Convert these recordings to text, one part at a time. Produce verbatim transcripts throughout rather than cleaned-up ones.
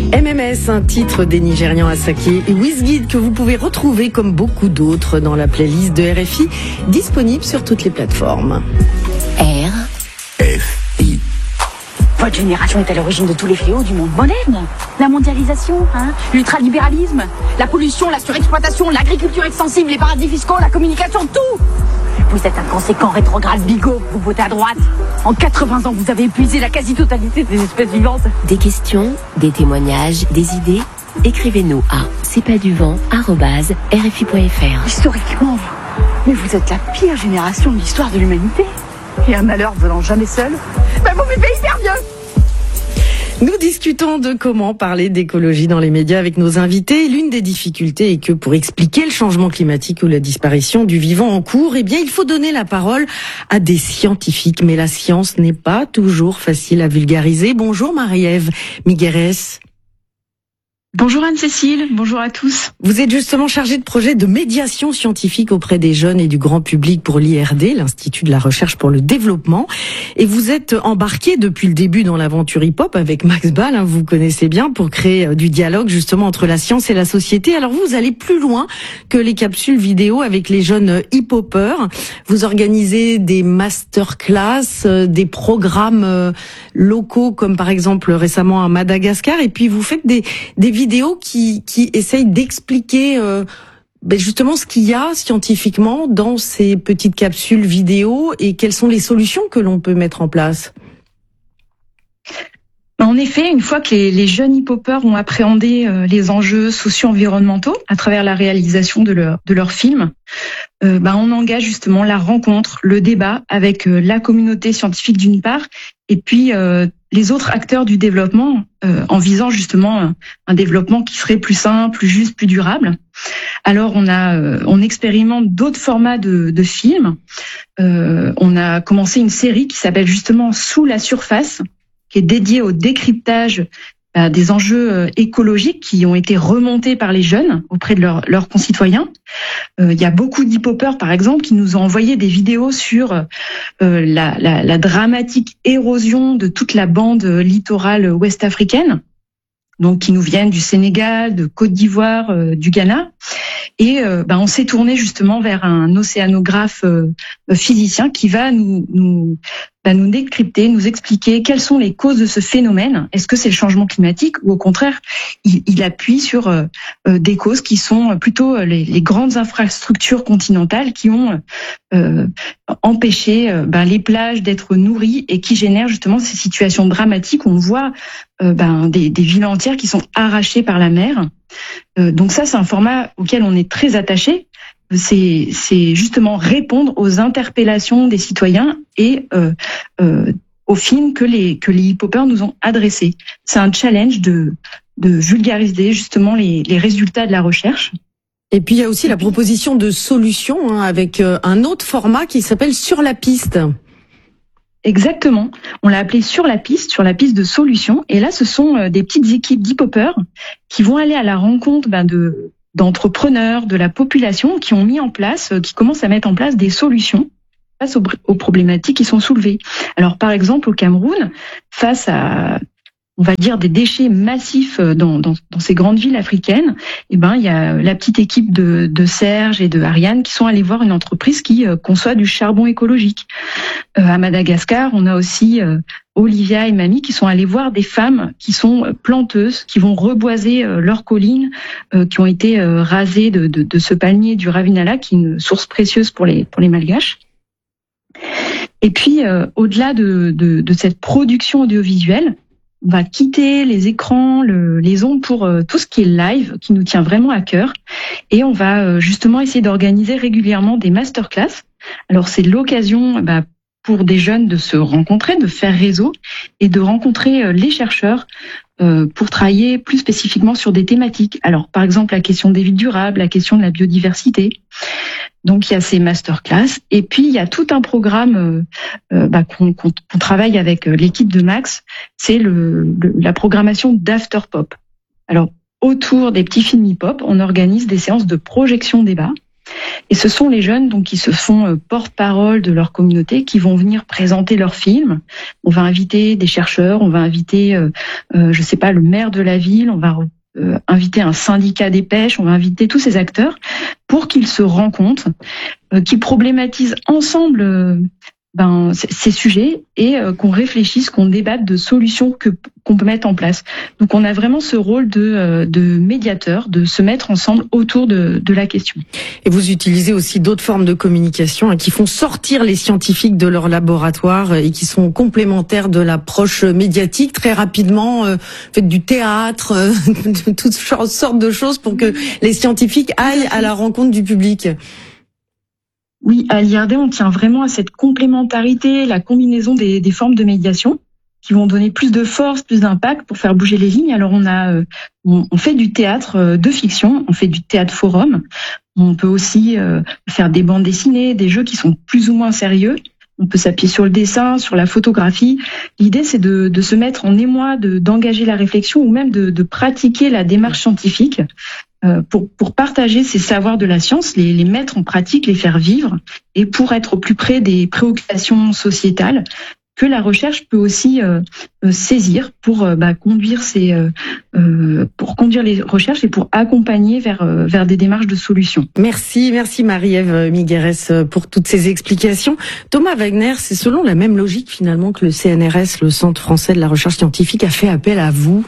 M M S, un titre des Nigérians Asake et Wizkid que vous pouvez retrouver comme beaucoup d'autres dans la playlist de R F I, disponible sur toutes les plateformes. R F I. Votre génération est à l'origine de tous les fléaux du monde moderne. La mondialisation, hein, l'ultralibéralisme, la pollution, la surexploitation, l'agriculture extensive, les paradis fiscaux, la communication, tout. Vous êtes un conséquent rétrograde bigot, vous votez à droite. En quatre-vingts ans, vous avez épuisé la quasi-totalité des espèces vivantes. Des questions, des témoignages, des idées. Écrivez-nous à c'est pas du vent arobase r f i point f r. Historiquement, mais vous êtes la pire génération de l'histoire de l'humanité. Et un malheur venant jamais seul, ben vous vivez hyper vieux. Nous discutons de comment parler d'écologie dans les médias avec nos invités. L'une des difficultés est que pour expliquer le changement climatique ou la disparition du vivant en cours, eh bien, il faut donner la parole à des scientifiques. Mais la science n'est pas toujours facile à vulgariser. Bonjour Marie-Ève Migueres. Bonjour Anne-Cécile, bonjour à tous. Vous êtes justement chargée de projet de médiation scientifique auprès des jeunes et du grand public pour l'I R D, l'Institut de la Recherche pour le Développement. Et vous êtes embarquée depuis le début dans l'aventure hip-hop avec Max Ball, hein, vous connaissez bien, pour créer du dialogue justement entre la science et la société. Alors vous, vous allez plus loin que les capsules vidéo avec les jeunes hip-hopeurs. Vous organisez des masterclass, des programmes locaux comme par exemple récemment à Madagascar, et puis vous faites des, des vidéos qui, qui essayent d'expliquer euh, ben justement ce qu'il y a scientifiquement dans ces petites capsules vidéo et quelles sont les solutions que l'on peut mettre en place. En effet, une fois que les, les jeunes hip-hopeurs ont appréhendé euh, les enjeux socio-environnementaux à travers la réalisation de leur, de leur film, euh, ben on engage justement la rencontre, le débat avec euh, la communauté scientifique d'une part, et puis euh, les autres acteurs du développement, euh, en visant justement un, un développement qui serait plus sain, plus juste, plus durable. Alors on a, euh, on expérimente d'autres formats de, de films. Euh, on a commencé une série qui s'appelle justement Sous la surface, qui est dédiée au décryptage euh, des enjeux euh, écologiques qui ont été remontés par les jeunes auprès de leurs leurs concitoyens. Euh, il y a beaucoup d'hip-hopeurs, par exemple, qui nous ont envoyé des vidéos sur euh, la, la, la dramatique érosion de toute la bande littorale ouest-africaine, donc qui nous viennent du Sénégal, de Côte d'Ivoire, euh, du Ghana. Et euh, ben, on s'est tourné justement vers un océanographe euh, physicien qui va nous, nous, ben, nous décrypter, nous expliquer quelles sont les causes de ce phénomène. Est-ce que c'est le changement climatique ou au contraire, il, il appuie sur euh, des causes qui sont plutôt les, les grandes infrastructures continentales qui ont euh, empêché euh, ben, les plages d'être nourries et qui génèrent justement ces situations dramatiques où on voit euh, ben, des, des villes entières qui sont arrachées par la mer. Euh, donc ça, c'est un format auquel on est très attaché. C'est, c'est justement répondre aux interpellations des citoyens et euh, euh, aux films que les que les hip-hopeurs nous ont adressés. C'est un challenge de de vulgariser justement les les résultats de la recherche. Et puis il y a aussi la proposition de solutions hein, avec euh, un autre format qui s'appelle Sur la piste. Exactement. On l'a appelé Sur la piste, sur la piste de solutions. Et là, ce sont des petites équipes d'hip-hopeurs qui vont aller à la rencontre ben, de d'entrepreneurs, de la population, qui ont mis en place, qui commencent à mettre en place des solutions face aux, aux problématiques qui sont soulevées. Alors, par exemple, au Cameroun, face à, on va dire, des déchets massifs dans, dans, dans ces grandes villes africaines, eh ben, il y a la petite équipe de, de Serge et de Ariane qui sont allés voir une entreprise qui euh, conçoit du charbon écologique. Euh, à Madagascar, on a aussi euh, Olivia et Mamie qui sont allés voir des femmes qui sont planteuses, qui vont reboiser euh, leurs collines, euh, qui ont été euh, rasées de, de, de ce palmier du Ravinala, qui est une source précieuse pour les, pour les Malgaches. Et puis, euh, au-delà de, de, de cette production audiovisuelle, on va quitter les écrans, le, les ondes pour euh, tout ce qui est live, qui nous tient vraiment à cœur. Et on va euh, justement essayer d'organiser régulièrement des masterclass. Alors, c'est l'occasion bah, pour des jeunes de se rencontrer, de faire réseau et de rencontrer euh, les chercheurs euh, pour travailler plus spécifiquement sur des thématiques. Alors, par exemple, la question des villes durables, la question de la biodiversité. Donc il y a ces masterclass et puis il y a tout un programme euh, euh, bah, qu'on, qu'on, qu'on travaille avec euh, l'équipe de Max, c'est le, le la programmation d'Afterpop. Alors autour des petits films hip-hop, on organise des séances de projection débat Et ce sont les jeunes donc qui se font euh, porte-parole de leur communauté, qui vont venir présenter leurs films. On va inviter des chercheurs, on va inviter, euh, euh, je sais pas, le maire de la ville, on va euh, inviter un syndicat des pêches, on va inviter tous ces acteurs pour qu'ils se rencontrent, euh, qu'ils problématisent ensemble euh, ben, ces sujets et euh, qu'on réfléchisse, qu'on débatte de solutions que qu'on peut mettre en place. Donc on a vraiment ce rôle de, euh, de médiateur, de se mettre ensemble autour de, de la question. Et vous utilisez aussi d'autres formes de communication hein, qui font sortir les scientifiques de leur laboratoire et qui sont complémentaires de l'approche médiatique. Très rapidement, euh, faites du théâtre, euh, toutes sortes de choses pour que les scientifiques aillent à la rencontre du public. Oui, à l'I R D, on tient vraiment à cette complémentarité, la combinaison des, des formes de médiation qui vont donner plus de force, plus d'impact pour faire bouger les lignes. Alors on a, euh, on, on fait du théâtre euh, de fiction, on fait du théâtre forum. On peut aussi euh, faire des bandes dessinées, des jeux qui sont plus ou moins sérieux. On peut s'appuyer sur le dessin, sur la photographie. L'idée, c'est de, de se mettre en émoi, de, d'engager la réflexion ou même de, de pratiquer la démarche scientifique. Euh, pour, pour partager ces savoirs de la science, les, les mettre en pratique, les faire vivre, et pour être au plus près des préoccupations sociétales que la recherche peut aussi euh, euh, saisir pour euh, bah, conduire ces, euh, euh, pour conduire les recherches et pour accompagner vers euh, vers des démarches de solutions. Merci, merci Marie-Ève Migueres pour toutes ces explications. Thomas Wagner, c'est selon la même logique finalement que le C N R S, le Centre français de la recherche scientifique, a fait appel à vous.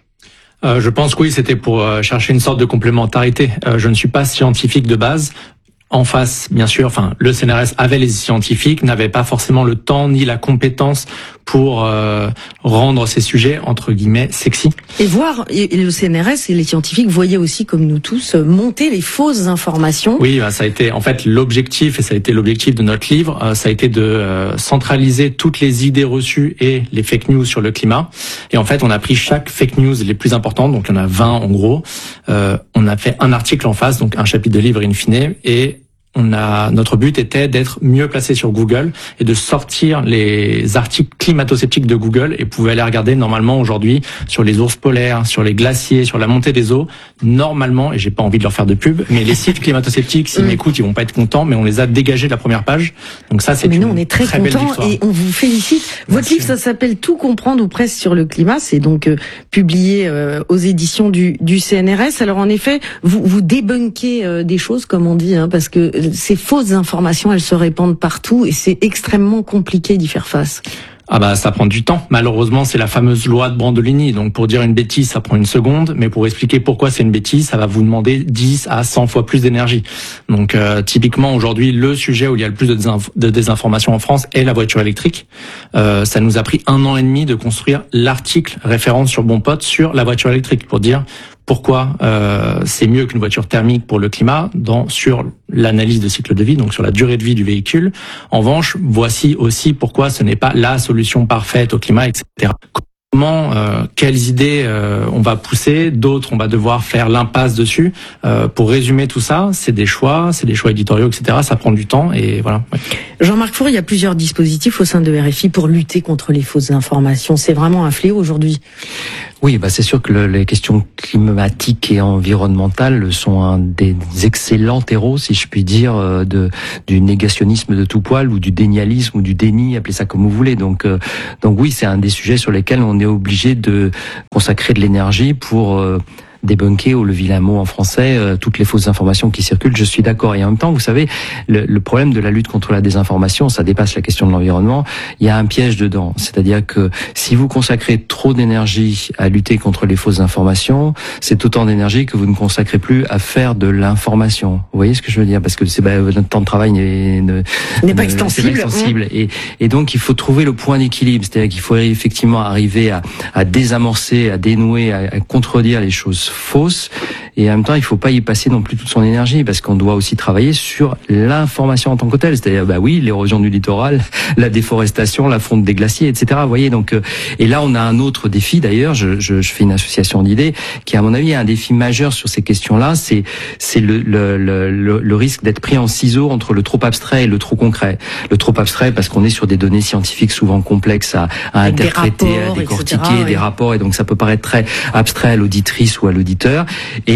Euh, je pense que oui, c'était pour euh, chercher une sorte de complémentarité. Euh, je ne suis pas scientifique de base. En face, bien sûr, enfin, le C N R S avait les scientifiques, n'avait pas forcément le temps ni la compétence pour euh, rendre ces sujets, entre guillemets, sexy. Et voir, et le C N R S et les scientifiques voyaient aussi, comme nous tous, monter les fausses informations. Oui, bah, ça a été en fait l'objectif, et ça a été l'objectif de notre livre, euh, ça a été de euh, centraliser toutes les idées reçues et les fake news sur le climat. Et en fait, on a pris chaque fake news les plus importantes, donc il y en a vingt en gros. Euh, on a fait un article en face, donc un chapitre de livre in fine, et on a, notre but était d'être mieux placé sur Google et de sortir les articles climato-sceptiques de Google, et vous pouvez aller regarder normalement aujourd'hui sur les ours polaires, sur les glaciers, sur la montée des eaux. Normalement, et j'ai pas envie de leur faire de pub, mais les sites climato-sceptiques, s'ils m'écoutent, ils vont pas être contents, mais on les a dégagés de la première page. Donc ça, c'est mais une nous, on est très, très contents belle et on vous félicite. Votre Merci. livre, ça s'appelle Tout comprendre ou presque sur le climat. C'est donc euh, publié euh, aux éditions du, du C N R S. Alors en effet, vous, vous débunkez euh, des choses, comme on dit, hein, parce que ces fausses informations, elles se répandent partout et c'est extrêmement compliqué d'y faire face. Ah bah ça prend du temps. Malheureusement, c'est la fameuse loi de Brandolini. Donc pour dire une bêtise, ça prend une seconde, mais pour expliquer pourquoi c'est une bêtise, ça va vous demander dix à cent fois plus d'énergie. Donc euh, typiquement aujourd'hui, le sujet où il y a le plus de, désinf- de désinformation en France est la voiture électrique. Euh, ça nous a pris un an et demi de construire l'article référence sur Bon Pote sur la voiture électrique pour dire pourquoi euh, c'est mieux qu'une voiture thermique pour le climat dans sur l'analyse de cycle de vie, donc sur la durée de vie du véhicule. En revanche, voici aussi pourquoi ce n'est pas la solution parfaite au climat, et cetera. Comment, euh, quelles idées euh, on va pousser, d'autres on va devoir faire l'impasse dessus. Euh, pour résumer tout ça, c'est des choix, c'est des choix éditoriaux, et cetera. Ça prend du temps et voilà. Ouais. Jean-Marc Four, il y a plusieurs dispositifs au sein de R F I pour lutter contre les fausses informations. C'est vraiment un fléau aujourd'hui. Oui, bah c'est sûr que le, les questions climatiques et environnementales sont un des excellents terreaux, si je puis dire, de du négationnisme de tout poil ou du dénialisme ou du déni, appelez ça comme vous voulez. Donc, euh, donc oui, c'est un des sujets sur lesquels on est obligé de consacrer de l'énergie pour euh, débunker, ou le vilain mot en français, euh, toutes les fausses informations qui circulent. Je suis d'accord. Et en même temps, vous savez, le, le problème de la lutte contre la désinformation, ça dépasse la question de l'environnement. Il y a un piège dedans. C'est-à-dire que si vous consacrez trop d'énergie à lutter contre les fausses informations, c'est autant d'énergie que vous ne consacrez plus à faire de l'information. Vous voyez ce que je veux dire? Parce que c'est, bah, notre temps de travail n'est, ne, n'est pas extensible. Pas extensible. Et, et donc, il faut trouver le point d'équilibre. C'est-à-dire qu'il faut effectivement arriver à, à désamorcer, à dénouer, à, à contredire les choses fausses, et en même temps il faut pas y passer non plus toute son énergie, parce qu'on doit aussi travailler sur l'information en tant que telle, c'est-à-dire bah oui, l'érosion du littoral, la déforestation, la fonte des glaciers, et cetera. Vous voyez, donc euh, et là on a un autre défi d'ailleurs. Je, je, je fais une association d'idées qui, à mon avis, a un défi majeur sur ces questions-là. C'est c'est le le, le, le, le risque d'être pris en ciseaux entre le trop abstrait et le trop concret. Le trop abstrait parce qu'on est sur des données scientifiques souvent complexes à, à interpréter, rapports, à décortiquer, et cetera, des oui. rapports, et donc ça peut paraître très abstrait à l'auditrice ou à l'auditeur. Et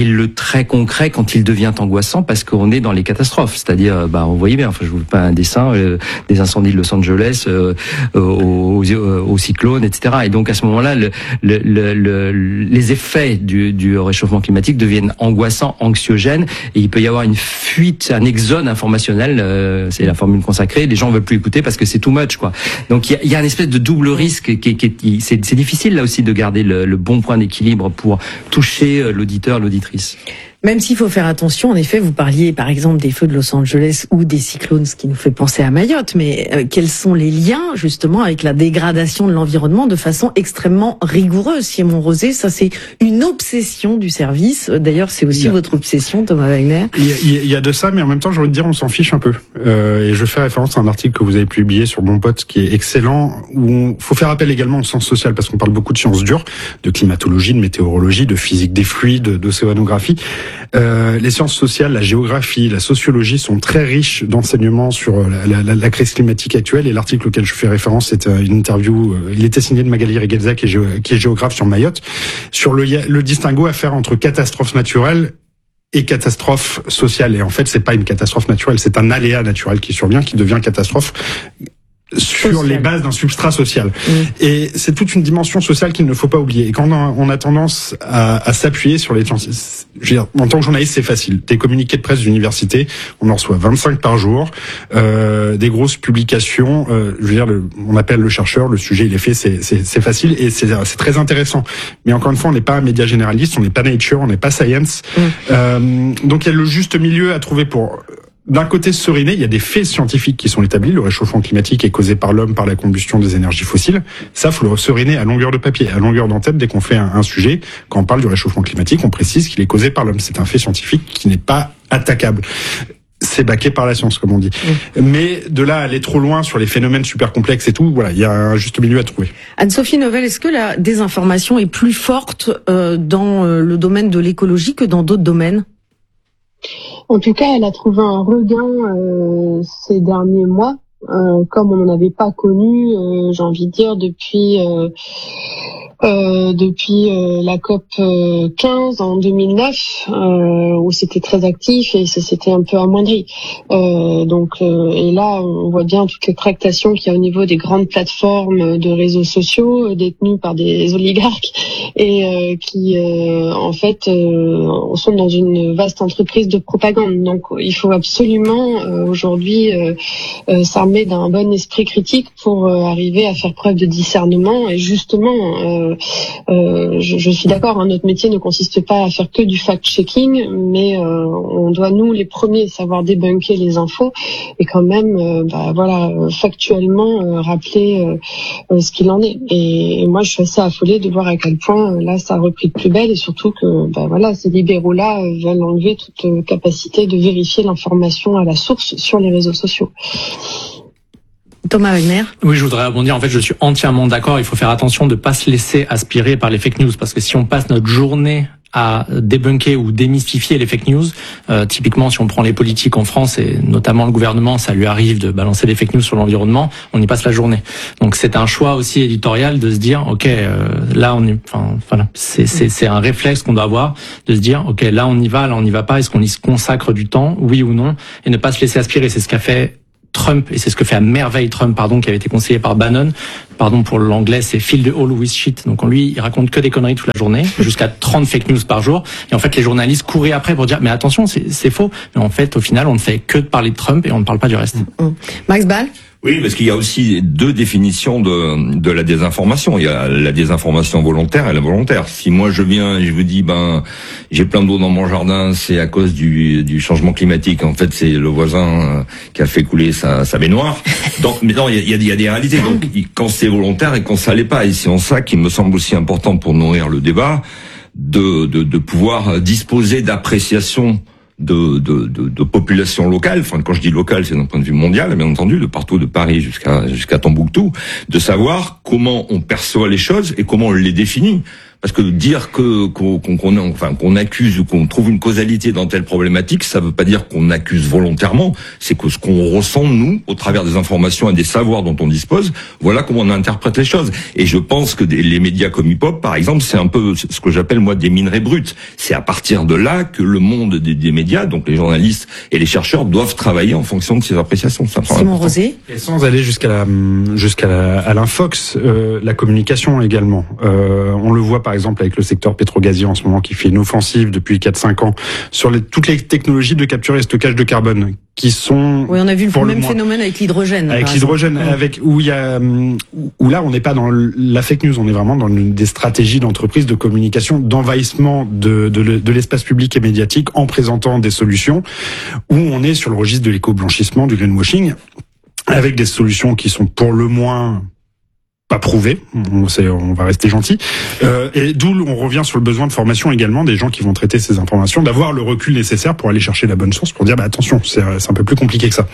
le très concret quand il devient angoissant parce qu'on est dans les catastrophes. C'est-à-dire, bah, vous voyez bien, enfin, je vous fais pas un dessin euh, des incendies de Los Angeles euh, aux, aux, aux cyclones, et cetera. Et donc à ce moment-là, le, le, le, le, les effets du, du réchauffement climatique deviennent angoissants, anxiogènes, et il peut y avoir une fuite, un exode informationnel. Euh, c'est la formule consacrée. Les gens veulent plus écouter parce que c'est too much, quoi. Donc il y a, il y a un espèce de double risque qui, qui, qui c'est, c'est difficile là aussi de garder le, le bon point d'équilibre pour toucher l'auditeur, l'auditrice. Même s'il faut faire attention, en effet, vous parliez par exemple des feux de Los Angeles ou des cyclones, ce qui nous fait penser à Mayotte, mais euh, quels sont les liens justement avec la dégradation de l'environnement de façon extrêmement rigoureuse? Simon Rosé, ça c'est une obsession du service. D'ailleurs, c'est aussi a... votre obsession, Thomas Wagner. Il y, a, il y a de ça, mais en même temps, j'ai envie de dire, on s'en fiche un peu. Euh, et je fais référence à un article que vous avez publié sur Bon Pote, qui est excellent, où il faut faire appel également au sens social, parce qu'on parle beaucoup de sciences dures, de climatologie, de météorologie, de physique des fluides, d'océanographie. Euh, les sciences sociales, la géographie, la sociologie sont très riches d'enseignements sur la, la, la crise climatique actuelle, et l'article auquel je fais référence, c'est une interview, euh, il était signé de Magali Reguelza, qui est, géo, qui est géographe sur Mayotte, sur le, le distinguo à faire entre catastrophes naturelles et catastrophe sociale. Et en fait, c'est pas une catastrophe naturelle, c'est un aléa naturel qui survient, qui devient catastrophe sur social. Les bases d'un substrat social. Mmh. Et c'est toute une dimension sociale qu'il ne faut pas oublier. Et quand on a tendance à, à s'appuyer sur les... Je veux dire, en tant que journaliste, c'est facile. Des communiqués de presse d'université, on en reçoit vingt-cinq par jour. Euh, des grosses publications, euh, je veux dire, le, on appelle le chercheur, le sujet, il est fait, c'est, c'est, c'est facile et c'est, c'est très intéressant. Mais encore une fois, on n'est pas un média généraliste, on n'est pas Nature, on n'est pas Science. Mmh. Euh, donc il y a le juste milieu à trouver pour... D'un côté, se seriner, il y a des faits scientifiques qui sont établis. Le réchauffement climatique est causé par l'homme par la combustion des énergies fossiles. Ça, faut le seriner à longueur de papier, à longueur d'entête. Dès qu'on fait un, un sujet, quand on parle du réchauffement climatique, on précise qu'il est causé par l'homme. C'est un fait scientifique qui n'est pas attaquable. C'est baqué par la science, comme on dit. Mmh. Mais de là à aller trop loin sur les phénomènes super complexes et tout, voilà, il y a un juste milieu à trouver. Anne-Sophie Novelle, est-ce que la désinformation est plus forte euh, dans euh, le domaine de l'écologie que dans d'autres domaines ? En tout cas, elle a trouvé un regain euh, ces derniers mois, euh, comme on n'en avait pas connu, euh, j'ai envie de dire, depuis euh, euh, depuis euh, la COP quinze en deux mille neuf, euh, où c'était très actif et ça s'était un peu amoindri. Euh, donc, euh, et là, on voit bien toutes les tractations qu'il y a au niveau des grandes plateformes de réseaux sociaux euh, détenues par des oligarques et euh, qui, euh, en fait, euh, sont dans une vaste entreprise de propagande. Donc, il faut absolument euh, aujourd'hui euh, euh, s'armer d'un bon esprit critique pour euh, arriver à faire preuve de discernement. Et justement, euh, euh, je, je suis d'accord, hein, notre métier ne consiste pas à faire que du fact-checking, mais euh, on doit, nous, les premiers, savoir débunker les infos et quand même, euh, bah, voilà, factuellement euh, rappeler euh, euh, ce qu'il en est. Et, et moi, je suis assez affolée de voir à quel point là, ça a repris de plus belle, et surtout que, ben voilà, ces libéraux-là veulent enlever toute capacité de vérifier l'information à la source sur les réseaux sociaux. Thomas Wagner. Oui, je voudrais rebondir. En fait, je suis entièrement d'accord. Il faut faire attention de ne pas se laisser aspirer par les fake news, parce que si on passe notre journée à débunker ou démystifier les fake news, euh, typiquement si on prend les politiques en France et notamment le gouvernement, ça lui arrive de balancer des fake news sur l'environnement, on y passe la journée. Donc c'est un choix aussi éditorial de se dire ok, euh, là on est, enfin voilà, c'est c'est c'est un réflexe qu'on doit avoir de se dire ok, là on y va, là on n'y va pas, est-ce qu'on y se consacre du temps, oui ou non, et ne pas se laisser aspirer. C'est ce qu'a fait Trump, et c'est ce que fait à merveille Trump, pardon, qui avait été conseillé par Bannon. Pardon pour l'anglais, c'est fill the hall with shit. Donc lui, il raconte que des conneries toute la journée, jusqu'à trente fake news par jour. Et en fait, les journalistes couraient après pour dire mais attention, c'est, c'est faux. Mais en fait, au final, on ne fait que de parler de Trump et on ne parle pas du reste. Mmh. Max Ball. Oui, parce qu'il y a aussi deux définitions de de la désinformation. Il y a la désinformation volontaire et la volontaire. Si moi je viens et je vous dis ben j'ai plein d'eau dans mon jardin, c'est à cause du du changement climatique. En fait, c'est le voisin qui a fait couler sa sa baignoire. Donc, mais non, il y a, il y a des réalités. Donc, quand c'est volontaire et quand ça l'est pas, et c'est en ça qu'il me semble aussi important pour nourrir le débat de de de pouvoir disposer d'appréciations de, de, de, de population locale, enfin quand je dis locale, c'est d'un point de vue mondial, bien entendu, de partout, de Paris jusqu'à jusqu'à Tombouctou, de savoir comment on perçoit les choses et comment on les définit. Parce que dire que qu'on qu'on enfin qu'on accuse ou qu'on trouve une causalité dans telle problématique, ça veut pas dire qu'on accuse volontairement. C'est que ce qu'on ressent nous, au travers des informations et des savoirs dont on dispose, voilà comment on interprète les choses. Et je pense que des, les médias comme Hip Hop, par exemple, c'est un peu ce que j'appelle moi des minerais bruts. C'est à partir de là que le monde des, des médias, donc les journalistes et les chercheurs, doivent travailler en fonction de ces appréciations. Ça Simon Rosé. Et sans aller jusqu'à la jusqu'à la, à l'infox, euh, la communication également. Euh, on le voit par exemple avec le secteur pétrogazier en ce moment qui fait une offensive depuis quatre cinq ans sur les, toutes les technologies de capture et stockage de carbone qui sont. Oui, on a vu le même le phénomène avec l'hydrogène. Avec l'hydrogène, avec où il y a où là on n'est pas dans la fake news, on est vraiment dans une, des stratégies d'entreprise de communication, d'envahissement de, de, de l'espace public et médiatique en présentant des solutions où on est sur le registre de l'éco-blanchissement, du greenwashing, avec des solutions qui sont pour le moins pas prouvées. On, sait, on va rester gentil. Euh, et d'où on revient sur le besoin de formation également des gens qui vont traiter ces informations, d'avoir le recul nécessaire pour aller chercher la bonne source, pour dire bah attention, c'est, c'est un peu plus compliqué que ça.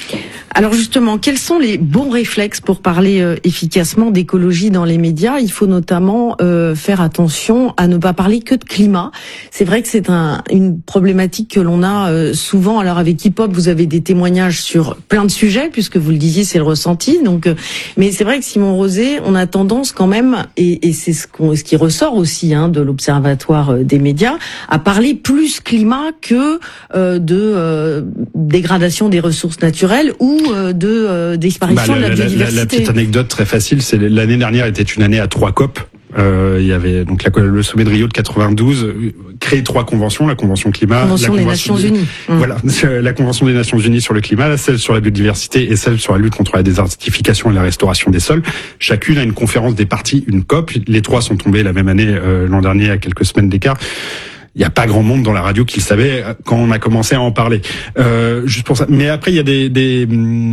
Alors justement, quels sont les bons réflexes pour parler euh, efficacement d'écologie dans les médias ? Il faut notamment euh, faire attention à ne pas parler que de climat. C'est vrai que c'est un, une problématique que l'on a euh, souvent. Alors avec Hip Hop, vous avez des témoignages sur plein de sujets, puisque vous le disiez, c'est le ressenti. Donc, euh, mais c'est vrai que Simon Rosé, on a tendance quand même, et, et c'est ce, qu'on, ce qui ressort aussi hein, de l'Observatoire euh, des médias, à parler plus climat que euh, de euh, dégradation des ressources naturelles ou de euh, disparition bah, la, de la, la biodiversité. La, la petite anecdote très facile, c'est l'année dernière était une année à trois COP. Euh, il y avait donc la, le sommet de Rio de quatre-vingt-douze, euh, créé trois conventions, la convention climat, convention la des Nations des, Unies, mmh. voilà, la convention des Nations Unies sur le climat, celle sur la biodiversité et celle sur la lutte contre la désertification et la restauration des sols. Chacune a une conférence des parties, une COP. Les trois sont tombées la même année euh, l'an dernier à quelques semaines d'écart. Il n'y a pas grand monde dans la radio qui le savait quand on a commencé à en parler. Euh, juste pour ça. Mais après, il y a des, des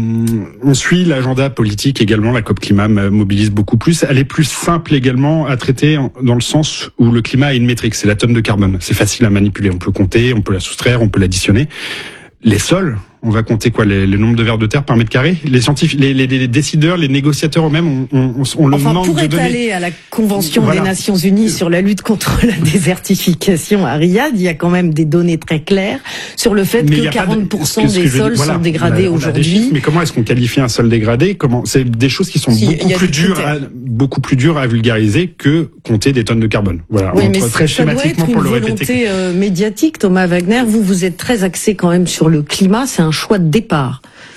on suit l'agenda politique également. La COP climat mobilise beaucoup plus. Elle est plus simple également à traiter dans le sens où le climat a une métrique. C'est la tonne de carbone. C'est facile à manipuler. On peut compter, on peut la soustraire, on peut l'additionner. Les sols, on va compter quoi, les, le nombre de vers de terre par mètre carré. Les scientifiques, les, les, les décideurs, les négociateurs eux-mêmes, on, on, on le enfin, manque pour de données. aller à la Convention voilà. des Nations Unies sur la lutte contre la désertification à Riyad, il y a quand même des données très claires sur le fait mais que quarante pour cent de, des sols voilà, sont dégradés aujourd'hui. Mais comment est-ce qu'on qualifie un sol dégradé ? Comment ? C'est des choses qui sont si, beaucoup plus dures, à, beaucoup plus dures à vulgariser que compter des tonnes de carbone. Voilà. Oui, on mais très ça doit être une pour le volonté répéter. Euh, médiatique, Thomas Wagner. Vous, vous êtes très axé quand même sur le climat. C'est un choix de départ.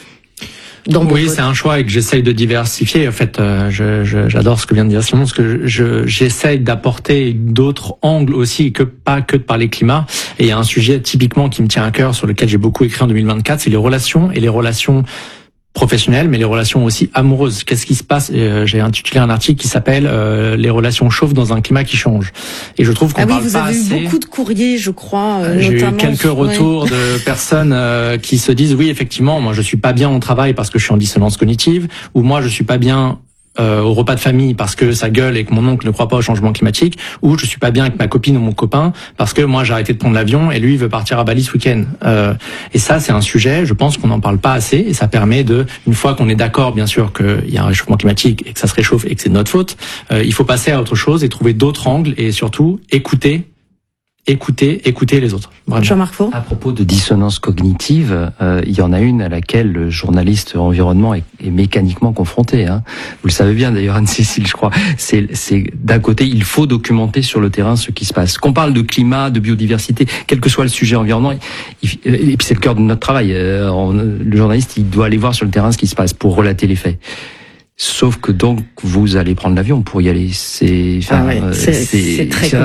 Dans oui, c'est un choix et que j'essaye de diversifier. En fait, euh, je, je, j'adore ce que vient de dire Simon, parce que je, j'essaye d'apporter d'autres angles aussi, que pas que de parler climat. Et il y a un sujet typiquement qui me tient à cœur, sur lequel j'ai beaucoup écrit en deux mille vingt-quatre, c'est les relations et les relations professionnelles, mais les relations aussi amoureuses. Qu'est-ce qui se passe ? euh, J'ai intitulé un article qui s'appelle euh, les relations chauffent dans un climat qui change. Et je trouve qu'on ah oui, parle vous pas avez assez. eu beaucoup de courriers, je crois. Euh, J'ai notamment, eu quelques retours ouais. de personnes euh, qui se disent oui, effectivement, moi je suis pas bien au travail parce que je suis en dissonance cognitive, ou moi je suis pas bien Euh, au repas de famille parce que ça gueule et que mon oncle ne croit pas au changement climatique, ou je suis pas bien avec ma copine ou mon copain parce que moi j'ai arrêté de prendre l'avion et lui il veut partir à Bali ce week-end. Euh, et ça c'est un sujet, je pense qu'on n'en parle pas assez, et ça permet de, une fois qu'on est d'accord bien sûr qu'il y a un réchauffement climatique et que ça se réchauffe et que c'est de notre faute, euh, il faut passer à autre chose et trouver d'autres angles et surtout écouter Écoutez, écoutez les autres. Vraiment. Jean-Marc Faux. À propos de dissonance cognitive, euh, il y en a une à laquelle le journaliste environnement est, est mécaniquement confronté. Hein. Vous le savez bien d'ailleurs, Anne-Cécile, je crois. C'est, c'est d'un côté, il faut documenter sur le terrain ce qui se passe. Qu'on parle de climat, de biodiversité, quel que soit le sujet environnement, il, et puis c'est le cœur de notre travail. Euh, on, le journaliste, il doit aller voir sur le terrain ce qui se passe pour relater les faits. Sauf que donc vous allez prendre l'avion pour y aller. C'est, enfin, ah ouais, c'est, c'est, c'est très